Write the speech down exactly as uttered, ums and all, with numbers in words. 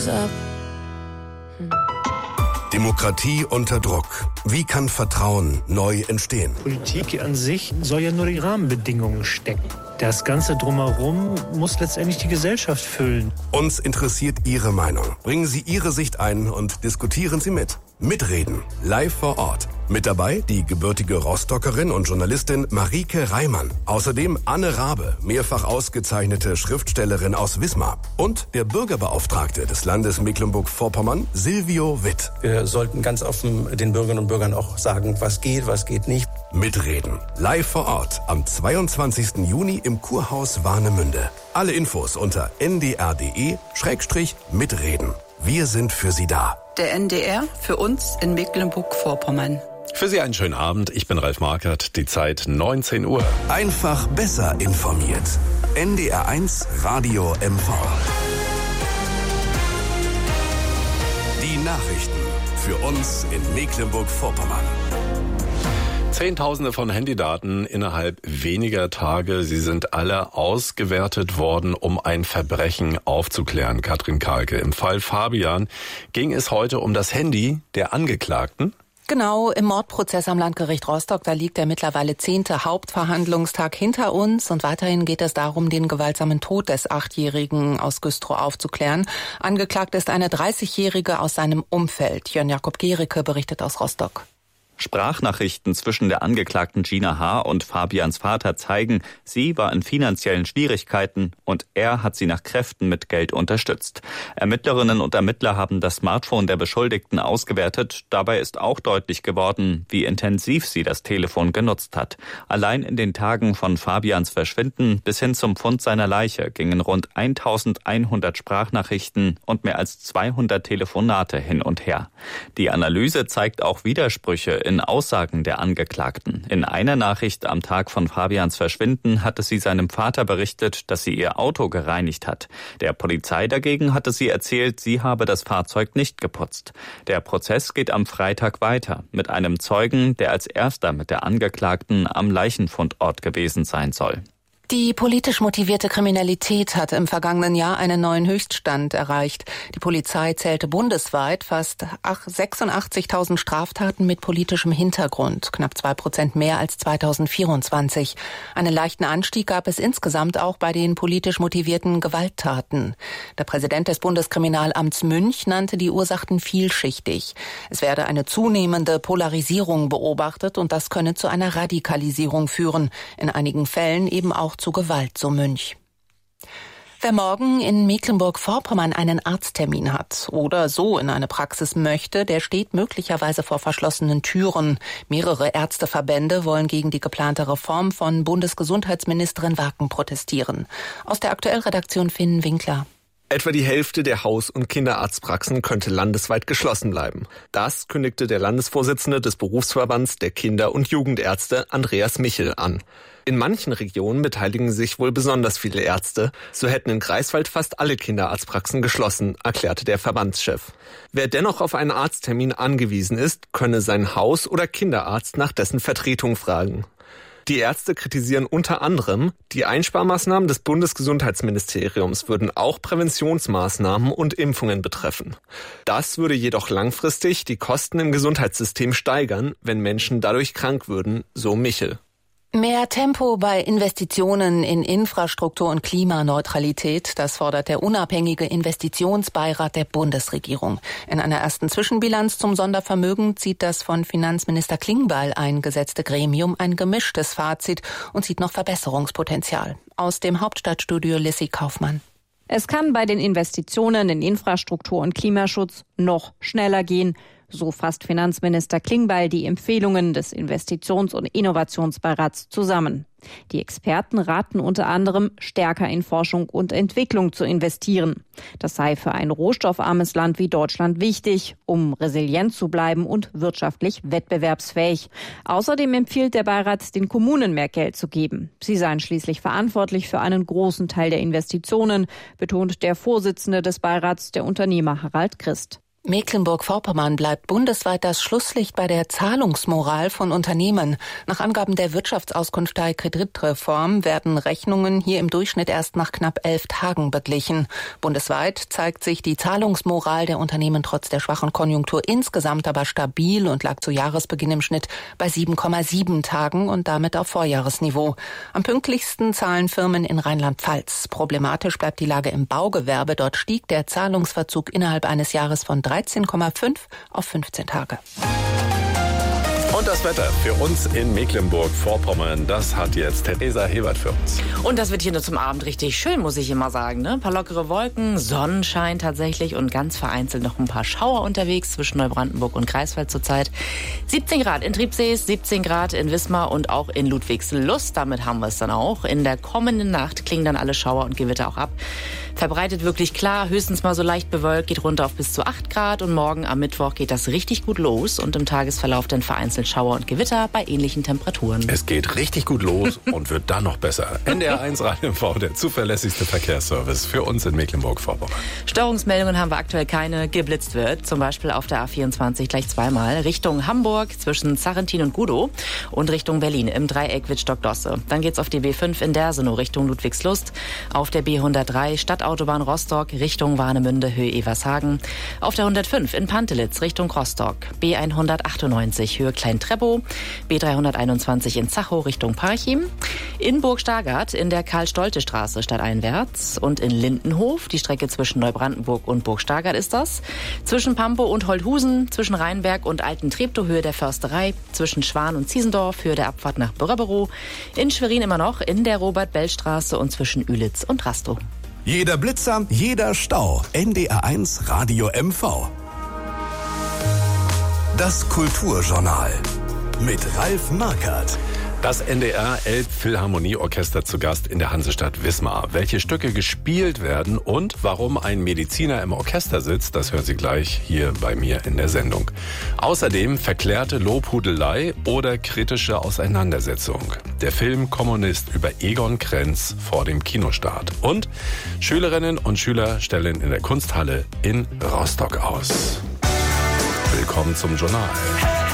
goes up. Hm. Demokratie unter Druck. Wie kann Vertrauen neu entstehen? Politik an sich soll ja nur die Rahmenbedingungen stecken. Das Ganze drumherum muss letztendlich die Gesellschaft füllen. Uns interessiert Ihre Meinung. Bringen Sie Ihre Sicht ein und diskutieren Sie mit. Mitreden. Live vor Ort. Mit dabei die gebürtige Rostockerin und Journalistin Marieke Reimann. Außerdem Anne Rabe, mehrfach ausgezeichnete Schriftstellerin aus Wismar. Und der Bürgerbeauftragte des Landes Mecklenburg-Vorpommern, Silvio Witt. Wir sollten ganz offen den Bürgerinnen und Bürgern auch sagen, was geht, was geht nicht. Mitreden. Live vor Ort am zweiundzwanzigsten Juni im Kurhaus Warnemünde. Alle Infos unter n d r punkt d e Schrägstrich mitreden. Wir sind für Sie da. Der N D R für uns in Mecklenburg-Vorpommern. Für Sie einen schönen Abend. Ich bin Ralf Markert. Die Zeit neunzehn Uhr. Einfach besser informiert. N D R eins Radio M V. Die Nachrichten für uns in Mecklenburg-Vorpommern. Zehntausende von Handydaten innerhalb weniger Tage. Sie sind alle ausgewertet worden, um ein Verbrechen aufzuklären. Katrin Kahlke, im Fall Fabian ging es heute um das Handy der Angeklagten. Genau, im Mordprozess am Landgericht Rostock, da liegt der mittlerweile zehnte Hauptverhandlungstag hinter uns und weiterhin geht es darum, den gewaltsamen Tod des Achtjährigen aus Güstrow aufzuklären. Angeklagt ist eine dreißigjährige aus seinem Umfeld. Jörn Jakob Gericke berichtet aus Rostock. Sprachnachrichten zwischen der Angeklagten Gina H. und Fabians Vater zeigen, sie war in finanziellen Schwierigkeiten und er hat sie nach Kräften mit Geld unterstützt. Ermittlerinnen und Ermittler haben das Smartphone der Beschuldigten ausgewertet. Dabei ist auch deutlich geworden, wie intensiv sie das Telefon genutzt hat. Allein in den Tagen von Fabians Verschwinden bis hin zum Fund seiner Leiche gingen rund eintausendeinhundert Sprachnachrichten und mehr als zweihundert Telefonate hin und her. Die Analyse zeigt auch Widersprüche in Aussagen der Angeklagten. In einer Nachricht am Tag von Fabians Verschwinden hatte sie seinem Vater berichtet, dass sie ihr Auto gereinigt hat. Der Polizei dagegen hatte sie erzählt, sie habe das Fahrzeug nicht geputzt. Der Prozess geht am Freitag weiter mit einem Zeugen, der als erster mit der Angeklagten am Leichenfundort gewesen sein soll. Die politisch motivierte Kriminalität hat im vergangenen Jahr einen neuen Höchststand erreicht. Die Polizei zählte bundesweit fast sechsundachtzigtausend Straftaten mit politischem Hintergrund, knapp zwei Prozent mehr als zweitausendvierundzwanzig. Einen leichten Anstieg gab es insgesamt auch bei den politisch motivierten Gewalttaten. Der Präsident des Bundeskriminalamts Münch nannte die Ursachen vielschichtig. Es werde eine zunehmende Polarisierung beobachtet und das könne zu einer Radikalisierung führen, in einigen Fällen eben auch zu Gewalt, so Münch. Wer morgen in Mecklenburg-Vorpommern einen Arzttermin hat oder so in eine Praxis möchte, der steht möglicherweise vor verschlossenen Türen. Mehrere Ärzteverbände wollen gegen die geplante Reform von Bundesgesundheitsministerin Wacken protestieren. Aus der Aktuellredaktion Finn Winkler. Etwa die Hälfte der Haus- und Kinderarztpraxen könnte landesweit geschlossen bleiben. Das kündigte der Landesvorsitzende des Berufsverbands der Kinder- und Jugendärzte Andreas Michel an. In manchen Regionen beteiligen sich wohl besonders viele Ärzte. So hätten in Greifswald fast alle Kinderarztpraxen geschlossen, erklärte der Verbandschef. Wer dennoch auf einen Arzttermin angewiesen ist, könne seinen Haus- oder Kinderarzt nach dessen Vertretung fragen. Die Ärzte kritisieren unter anderem, die Einsparmaßnahmen des Bundesgesundheitsministeriums würden auch Präventionsmaßnahmen und Impfungen betreffen. Das würde jedoch langfristig die Kosten im Gesundheitssystem steigern, wenn Menschen dadurch krank würden, so Michel. Mehr Tempo bei Investitionen in Infrastruktur und Klimaneutralität, das fordert der unabhängige Investitionsbeirat der Bundesregierung. In einer ersten Zwischenbilanz zum Sondervermögen zieht das von Finanzminister Klingbeil eingesetzte Gremium ein gemischtes Fazit und sieht noch Verbesserungspotenzial. Aus dem Hauptstadtstudio Lissy Kaufmann. Es kann bei den Investitionen in Infrastruktur und Klimaschutz noch schneller gehen. So fasst Finanzminister Klingbeil die Empfehlungen des Investitions- und Innovationsbeirats zusammen. Die Experten raten unter anderem, stärker in Forschung und Entwicklung zu investieren. Das sei für ein rohstoffarmes Land wie Deutschland wichtig, um resilient zu bleiben und wirtschaftlich wettbewerbsfähig. Außerdem empfiehlt der Beirat, den Kommunen mehr Geld zu geben. Sie seien schließlich verantwortlich für einen großen Teil der Investitionen, betont der Vorsitzende des Beirats, der Unternehmer Harald Christ. Mecklenburg-Vorpommern bleibt bundesweit das Schlusslicht bei der Zahlungsmoral von Unternehmen. Nach Angaben der Wirtschaftsauskunft der Kreditreform werden Rechnungen hier im Durchschnitt erst nach knapp elf Tagen beglichen. Bundesweit zeigt sich die Zahlungsmoral der Unternehmen trotz der schwachen Konjunktur insgesamt aber stabil und lag zu Jahresbeginn im Schnitt bei sieben Komma sieben Tagen und damit auf Vorjahresniveau. Am pünktlichsten zahlen Firmen in Rheinland-Pfalz. Problematisch bleibt die Lage im Baugewerbe. Dort stieg der Zahlungsverzug innerhalb eines Jahres von dreizehn Komma fünf auf fünfzehn Tage. Und das Wetter für uns in Mecklenburg-Vorpommern, das hat jetzt Theresa Hebert für uns. Und das wird hier nur zum Abend richtig schön, muss ich immer sagen. Ne? Ein paar lockere Wolken, Sonnenschein tatsächlich und ganz vereinzelt noch ein paar Schauer unterwegs zwischen Neubrandenburg und Greifswald zurzeit. siebzehn Grad in Triebsees, siebzehn Grad in Wismar und auch in Ludwigslust. Damit haben wir es dann auch. In der kommenden Nacht klingen dann alle Schauer und Gewitter auch ab. Verbreitet wirklich klar, höchstens mal so leicht bewölkt, geht runter auf bis zu acht Grad. Und morgen am Mittwoch geht das richtig gut los und im Tagesverlauf dann vereinzelt Schauer und Gewitter bei ähnlichen Temperaturen. Es geht richtig gut los und wird dann noch besser. N D R eins Radio M V, der zuverlässigste Verkehrsservice für uns in Mecklenburg-Vorpommern. Störungsmeldungen haben wir aktuell keine. Geblitzt wird, zum Beispiel auf der A vierundzwanzig gleich zweimal Richtung Hamburg zwischen Zarrentin und Gudow und Richtung Berlin im Dreieck Wittstock-Dosse. Dann geht's auf die B fünf in Dersenow Richtung Ludwigslust, auf der B hundertdrei Stadtautobahn Rostock Richtung Warnemünde Höhe Evershagen, auf der hundertfünf in Pantelitz Richtung Rostock, B hundertachtundneunzig Höhe Klein-Treppow, B dreihunderteinundzwanzig in Zachow Richtung Parchim, in Burg-Stargard in der Karl-Stolte-Straße stadteinwärts und in Lindenhof, die Strecke zwischen Neubrandenburg und Burg-Stargard ist das, zwischen Pampow und Holthusen, zwischen Rheinberg und Alten-Treptow Höhe der Försterei, zwischen Schwan und Ziesendorf Höhe der Abfahrt nach Bürgerbüro, in Schwerin immer noch in der Robert-Bell-Straße und zwischen Ühlitz und Rastow. Jeder Blitzer, jeder Stau. N D R eins Radio M V. Das Kulturjournal mit Ralf Markert. Das N D R Elbphilharmonieorchester zu Gast in der Hansestadt Wismar. Welche Stücke gespielt werden und warum ein Mediziner im Orchester sitzt, das hören Sie gleich hier bei mir in der Sendung. Außerdem verklärte Lobhudelei oder kritische Auseinandersetzung. Der Film Kommunist über Egon Krenz vor dem Kinostart. Und Schülerinnen und Schüler stellen in der Kunsthalle in Rostock aus. Willkommen zum Journal.